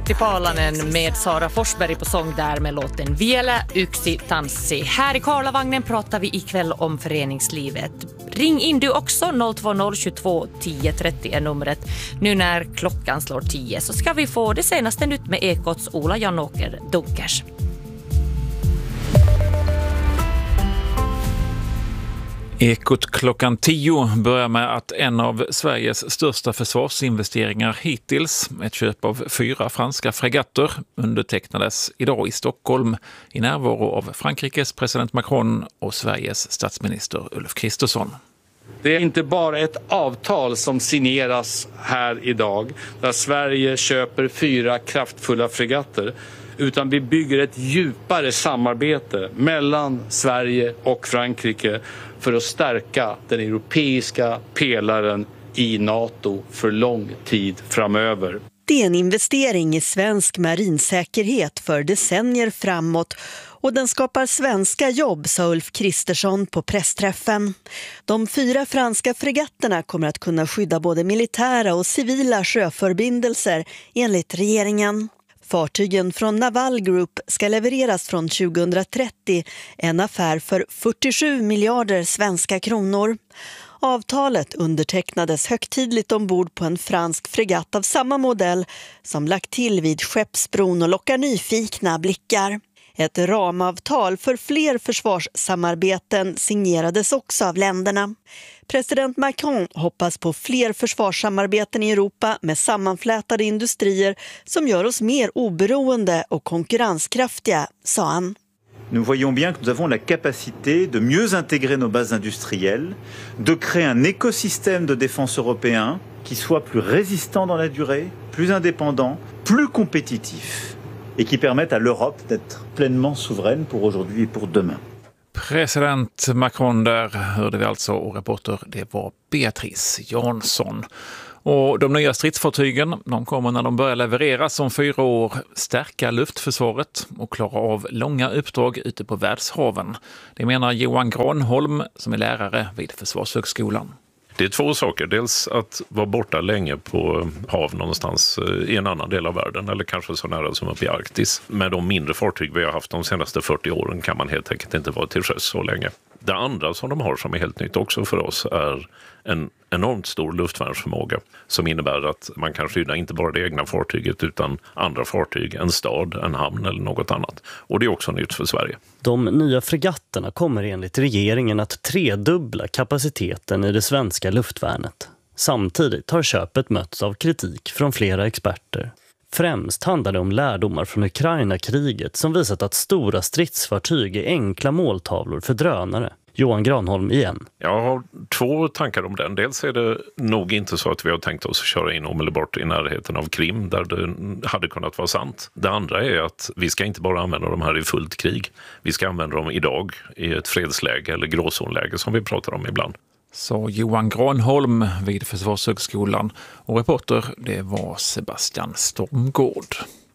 Antti Paalanen med Sara Forsberg på sång där med låten Vielä yksi tanssi. Här i Karlavagnen pratar vi ikväll om föreningslivet. Ring in du också, 020 22 10 30 är numret. Nu när klockan slår 10 så ska vi få det senaste nytt med Ekots Ola Janåker Dunkers. Ekot klockan 10 börjar med att en av Sveriges största försvarsinvesteringar hittills, ett köp av 4 franska fregatter, undertecknades idag i Stockholm i närvaro av Frankrikes president Macron och Sveriges statsminister Ulf Kristersson. Det är inte bara ett avtal som signeras här idag där Sverige köper 4 kraftfulla fregatter, utan vi bygger ett djupare samarbete mellan Sverige och Frankrike för att stärka den europeiska pelaren i NATO för lång tid framöver. Det är en investering i svensk marinsäkerhet för decennier framåt och den skapar svenska jobb, sa Ulf Kristersson på pressträffen. De 4 franska fregatterna kommer att kunna skydda både militära och civila sjöförbindelser enligt regeringen. Fartygen från Naval Group ska levereras från 2030, en affär för 47 miljarder svenska kronor. Avtalet undertecknades högtidligt ombord på en fransk fregatt av samma modell som lagt till vid Skeppsbron och lockar nyfikna blickar. Ett ramavtal för fler försvarssamarbeten signerades också av länderna. President Macron hoppas på fler försvarssamarbeten i Europa med sammanflätade industrier som gör oss mer oberoende och konkurrenskraftiga, sa han. Nous voyons bien que nous avons la capacité de mieux intégrer nos bases industrielles, de créer un écosystème de défense européen qui soit plus résistant dans la durée, plus indépendant, plus compétitif et qui permette à l'Europe d'être pleinement souveraine pour aujourd'hui et pour demain. President Macron där hörde vi alltså, och reporter det var Beatrice Jansson. Och de nya stridsfartygen, de kommer när de börjar levereras om 4 år stärka luftförsvaret och klara av långa uppdrag ute på världshaven. Det menar Johan Granholm som är lärare vid Försvarshögskolan. Det är 2 saker. Dels att vara borta länge på hav någonstans i en annan del av världen eller kanske så nära som uppe i Arktis. Med de mindre fartyg vi har haft de senaste 40 åren kan man helt enkelt inte vara till sjöss så länge. Det andra som de har som är helt nytt också för oss är en enormt stor luftvärnsförmåga som innebär att man kan skydda inte bara det egna fartyget utan andra fartyg, en stad, en hamn eller något annat. Och det är också nytt för Sverige. De nya fregatterna kommer enligt regeringen att tredubbla kapaciteten i det svenska luftvärnet. Samtidigt har köpet mötts av kritik från flera experter. Främst handlar det om lärdomar från Ukraina-kriget som visat att stora stridsfartyg är enkla måltavlor för drönare. Johan Granholm igen. Jag har 2 tankar om den. Dels är det nog inte så att vi har tänkt oss att köra in omedelbart i närheten av Krim där det hade kunnat vara sant. Det andra är att vi ska inte bara använda de här i fullt krig. Vi ska använda dem idag i ett fredsläge eller gråzonläge som vi pratar om ibland. Så Johan Granholm vid Försvarshögskolan och reporter det var Sebastian Stormgård.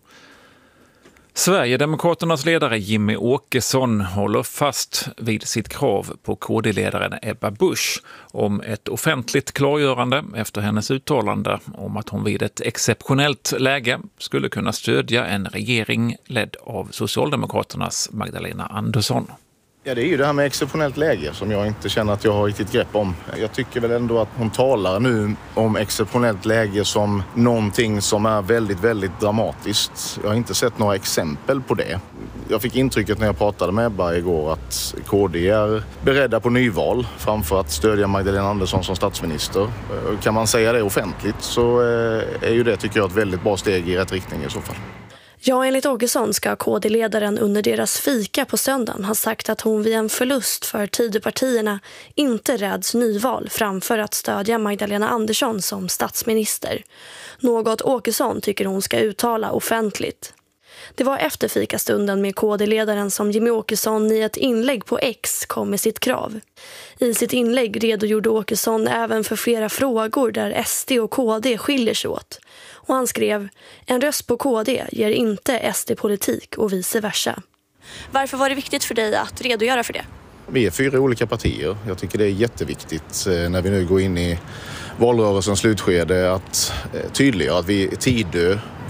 Sverigedemokraternas ledare Jimmie Åkesson håller fast vid sitt krav på KD-ledaren Ebba Busch om ett offentligt klargörande efter hennes uttalande om att hon vid ett exceptionellt läge skulle kunna stödja en regering ledd av Socialdemokraternas Magdalena Andersson. Ja, det är ju det här med exceptionellt läge som jag inte känner att jag har riktigt grepp om. Jag tycker väl ändå att hon talar nu om exceptionellt läge som någonting som är väldigt, väldigt dramatiskt. Jag har inte sett några exempel på det. Jag fick intrycket när jag pratade med Ebba igår att KD är beredda på nyval framför att stödja Magdalena Andersson som statsminister. Kan man säga det offentligt så är ju det, tycker jag, ett väldigt bra steg i rätt riktning i så fall. Ja, enligt Åkesson ska KD-ledaren under deras fika på söndagen ha sagt att hon vid en förlust för Tidöpartierna inte räds nyval framför att stödja Magdalena Andersson som statsminister. Något Åkesson tycker hon ska uttala offentligt. Det var efter fikastunden med KD-ledaren som Jimmie Åkesson i ett inlägg på X kom med sitt krav. I sitt inlägg redogjorde Åkesson även för flera frågor där SD och KD skiljer sig åt. Och han skrev: en röst på KD ger inte SD-politik och vice versa. Varför var det viktigt för dig att redogöra för det? Vi är 4 olika partier. Jag tycker det är jätteviktigt när vi nu går in i valrörelsens slutskede att tydliggöra att vi Tidö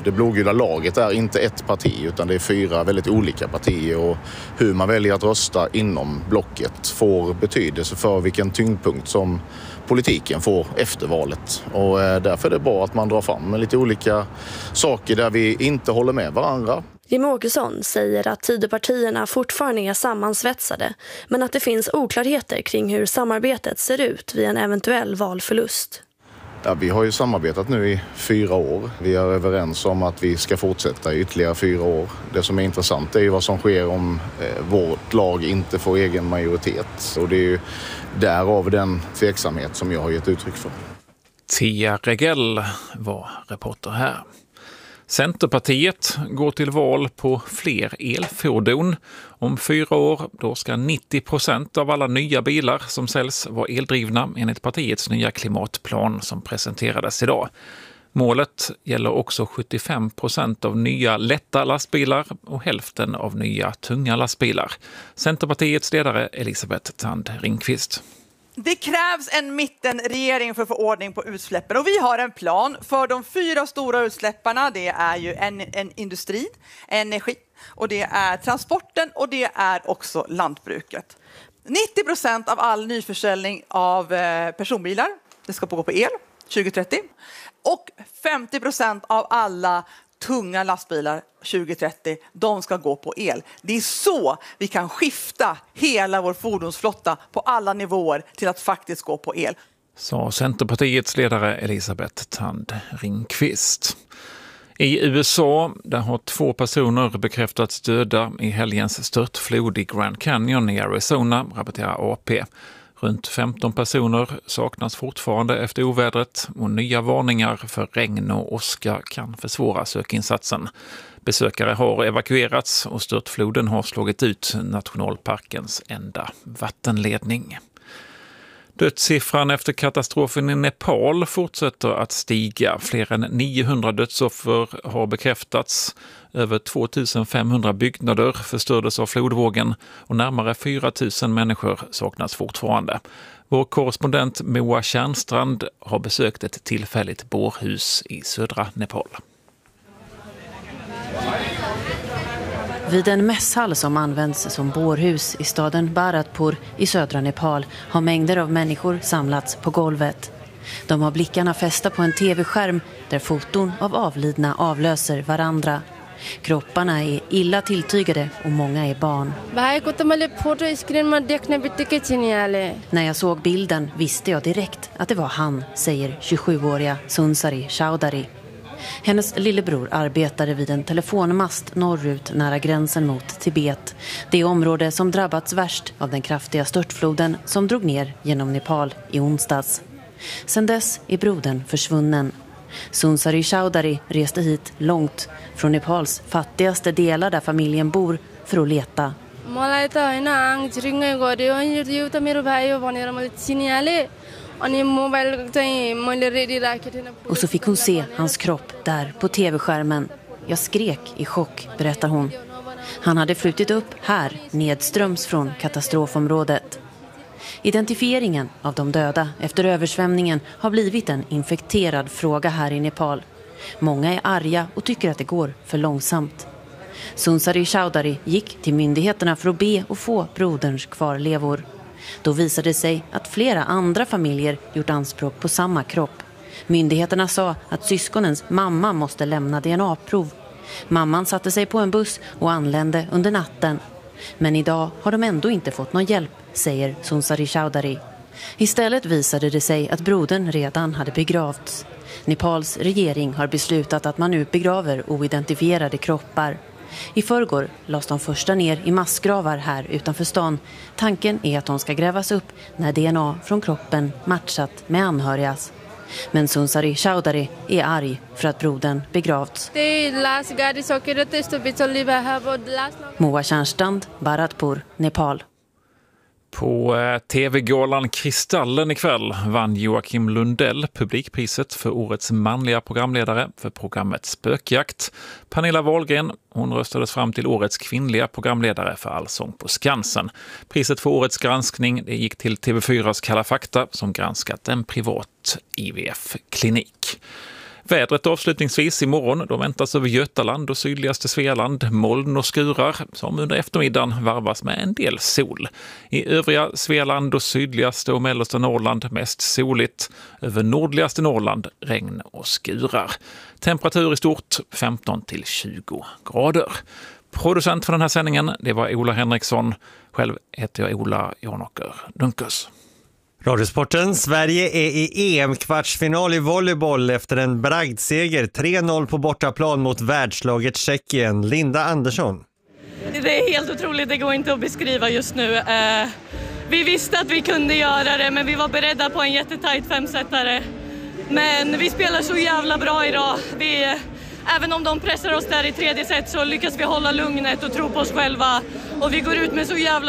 Det blågula laget är inte ett parti utan det är 4 väldigt olika partier och hur man väljer att rösta inom blocket får betydelse för vilken tyngdpunkt som politiken får efter valet. Och därför är det bra att man drar fram lite olika saker där vi inte håller med varandra. Jimmie Åkesson säger att Tidöpartierna fortfarande är sammansvetsade men att det finns oklarheter kring hur samarbetet ser ut vid en eventuell valförlust. Ja, vi har ju samarbetat nu i 4 år. Vi är överens om att vi ska fortsätta i ytterligare 4 år. Det som är intressant är ju vad som sker om vårt lag inte får egen majoritet. Och det är ju därav den tveksamhet som jag har gett uttryck för. Tia Regell var reporter här. Centerpartiet går till val på fler elfordon. Om 4 år då ska 90% av alla nya bilar som säljs vara eldrivna enligt partiets nya klimatplan som presenterades idag. Målet gäller också 75% av nya lätta lastbilar och hälften av nya tunga lastbilar. Centerpartiets ledare Elisabeth Thand Ringqvist. Det krävs en mittenregering för att få ordning på utsläppen och vi har en plan för de 4 stora utsläpparna. Det är ju en industri, energi och det är transporten och det är också lantbruket. 90% av all nyförsäljning av personbilar, det ska gå på el 2030 och 50% av alla tunga lastbilar 2030, de ska gå på el. Det är så vi kan skifta hela vår fordonsflotta på alla nivåer till att faktiskt gå på el. Sa Centerpartiets ledare Elisabeth Thand Ringqvist. I USA där har 2 personer bekräftats döda i helgens störtflod i Grand Canyon i Arizona, rapporterar AP. Runt 15 personer saknas fortfarande efter ovädret och nya varningar för regn och åska kan försvåra sökinsatsen. Besökare har evakuerats och störtfloden har slagit ut nationalparkens enda vattenledning. Dödssiffran efter katastrofen i Nepal fortsätter att stiga. Fler än 900 dödsoffer har bekräftats. Över 2500 byggnader förstördes av flodvågen och närmare 4000 människor saknas fortfarande. Vår korrespondent Moa Tjärnstrand har besökt ett tillfälligt bårhus i södra Nepal. Vid en mässhall som används som bårhus i staden Bharatpur i södra Nepal har mängder av människor samlats på golvet. De har blickarna fästa på en tv-skärm där foton av avlidna avlöser varandra. Kropparna är illa tilltygade och många är barn. När jag såg bilden visste jag direkt att det var han, säger 27-åriga Sunsari Chowdhury. Hennes lillebror arbetade vid en telefonmast norrut nära gränsen mot Tibet. Det område som drabbats värst av den kraftiga störtfloden som drog ner genom Nepal i onsdags. Sedan dess är brodern försvunnen. Sunsari Chowdhury reste hit långt från Nepals fattigaste delar där familjen bor för att leta. Och så fick hon se hans kropp där på tv-skärmen. Jag skrek i chock, berättar hon. Han hade flutit upp här nedströms från katastrofområdet. Identifieringen av de döda efter översvämningen har blivit en infekterad fråga här i Nepal. Många är arga och tycker att det går för långsamt. Sunsari Chowdhury gick till myndigheterna för att be och få broderns kvarlevor. Då visade det sig att flera andra familjer gjort anspråk på samma kropp. Myndigheterna sa att syskonens mamma måste lämna DNA-prov. Mamman satte sig på en buss och anlände under natten. Men idag har de ändå inte fått någon hjälp, säger Sunsari Chowdhury. Istället visade det sig att brodern redan hade begravts. Nepals regering har beslutat att man nu begraver oidentifierade kroppar. I förrgår lades de första ner i massgravar här utanför stan. Tanken är att de ska grävas upp när DNA från kroppen matchat med anhörigas. Men Sunsari Chowdhury är arg för att brodern begravts. Moa Tjärnstrand, Bharatpur, Nepal. På tv-galan Kristallen ikväll vann Joakim Lundell publikpriset för årets manliga programledare för programmet Spökjakt. Pernilla Wahlgren, hon röstades fram till årets kvinnliga programledare för Allsång på Skansen. Priset för årets granskning det gick till TV4s Kalla fakta som granskat en privat IVF-klinik. Vädret avslutningsvis imorgon, då väntas över Götaland och sydligaste Svealand moln och skurar som under eftermiddagen varvas med en del sol. I övriga Svealand och sydligaste och mellersta Norrland mest soligt. Över nordligaste Norrland regn och skurar. Temperatur i stort 15-20 grader. Producent för den här sändningen, det var Ola Henriksson. Själv heter jag Ola Janåker Dunkers. Radiosporten, Sverige är i EM-kvartsfinal i volleyboll efter en bragdseger 3-0 på bortaplan mot världslaget Tjeckien. Linda Andersson. Det är helt otroligt, det går inte att beskriva just nu. Vi visste att vi kunde göra det, men vi var beredda på en jättetajt 5-setare. Men vi spelar så jävla bra idag. Även om de pressar oss där i tredje set så lyckas vi hålla lugnet och tro på oss själva. Och vi går ut med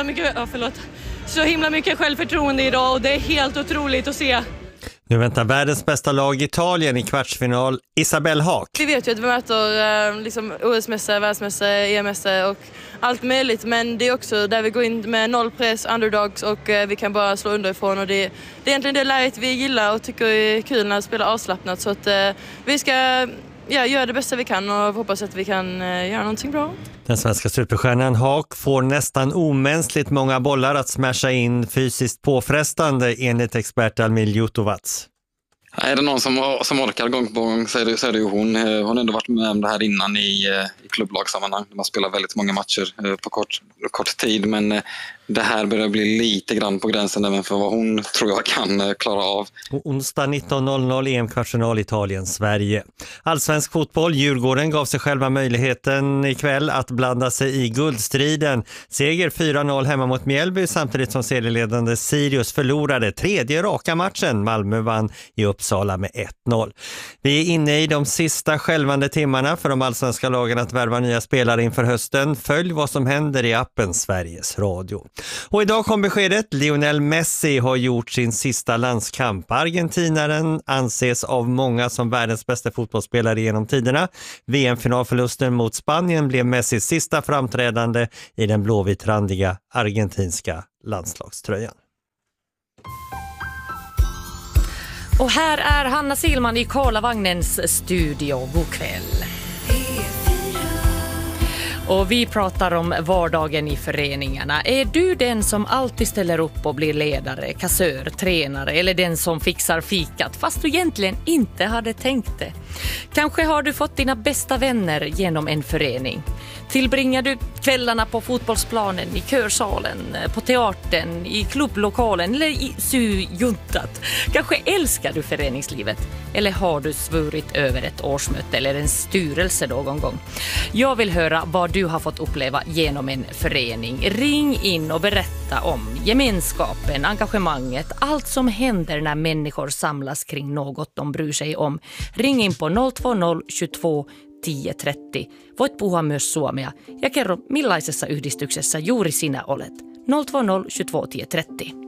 så himla mycket självförtroende idag och det är helt otroligt att se. Nu väntar världens bästa lag Italien i kvartsfinal. Isabelle Haak. Vi vet ju att vi möter OS-mässor, världsmässor, EM-mässor och allt möjligt. Men det är också där vi går in med noll press, underdogs och vi kan bara slå underifrån. Och det är egentligen det läget vi gillar och tycker är kul när vi spelar avslappnat. Så att vi ska göra det bästa vi kan och hoppas att vi kan göra någonting bra. Den svenska superstjärnan Haak får nästan omänskligt många bollar att smasha in, fysiskt påfrestande enligt expert Almil Jutovac. Är det någon som orkar gång på gång så är det ju hon. Hon har ändå varit med om det här innan i klubblagssammanhang. Man spelar väldigt många matcher på kort tid, men det här börjar bli lite grann på gränsen även för vad hon tror jag kan klara av. Och onsdag 19.00 EM-kvartsfinal Italien-Sverige. Allsvensk fotboll, Djurgården gav sig själva möjligheten ikväll att blanda sig i guldstriden. Seger 4-0 hemma mot Mjällby samtidigt som serieledande Sirius förlorade tredje raka matchen. Malmö vann i Uppsala med 1-0. Vi är inne i de sista skälvande timmarna för de allsvenska lagen att värva nya spelare inför hösten. Följ vad som händer i appen Sveriges Radio. Och idag kom beskedet, Lionel Messi har gjort sin sista landskamp. Argentinaren anses av många som världens bästa fotbollsspelare genom tiderna. VM-finalförlusten mot Spanien blev Messis sista framträdande i den blåvitrandiga argentinska landslagströjan. Och här är Hanna Silman i Karlavagnens studio. God kväll. Och vi pratar om vardagen i föreningarna. Är du den som alltid ställer upp och blir ledare, kassör, tränare eller den som fixar fikat fast du egentligen inte hade tänkt det? Kanske har du fått dina bästa vänner genom en förening. Tillbringar du kvällarna på fotbollsplanen, i körsalen, på teatern, i klubblokalen eller i syjuntat? Kanske älskar du föreningslivet eller har du svurit över ett årsmöte eller en styrelse någon gång? Jag vill höra vad du har fått uppleva genom en förening. Ring in och berätta om gemenskapen, engagemanget, allt som händer när människor samlas kring något de bryr sig om. Ring in på 020 22 1030. Voit puhua myös suomea ja kerro millaisessa yhdistyksessä juuri sinä olet. 020 22 1030.